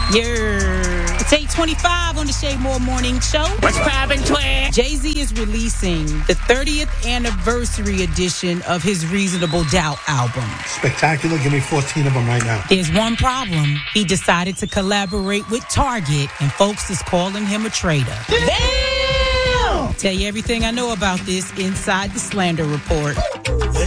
It's 8:25 on the Shay Moore Morning Show. What's poppin', twin? Jay-Z is releasing the 30th anniversary edition of his Reasonable Doubt album. Spectacular. Give me 14 of them right now. There's one problem. He decided to collaborate with Target, and folks is calling him a traitor. Damn! Tell you everything I know about this inside the Slander Report.